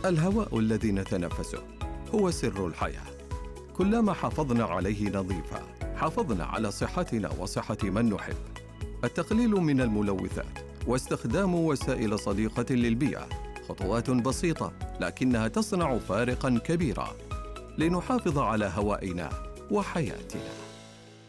الهواء الذي نتنفسه هو سر الحياة. كلما حافظنا عليه نظيفا حافظنا على صحتنا وصحة من نحب. التقليل من الملوثات واستخدام وسائل صديقة للبيئة خطوات بسيطة لكنها تصنع فارقاً كبيرا لنحافظ على هوائنا وحياتنا.